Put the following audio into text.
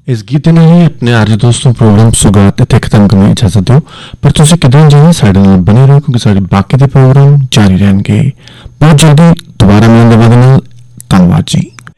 इस गीत ने ही अपने आर्य दोस्तों प्रोग्राम सुगात इत्थे खत्म करने की इजाजत दो पर तुसीं किदां जाइए साडे नाल बने रहो क्योंकि साडे बाकी दे प्रोग्राम जारी रहणगे बहुत जल्दी दोबारा मिलण दे वादे नाल धन्नवाद जी।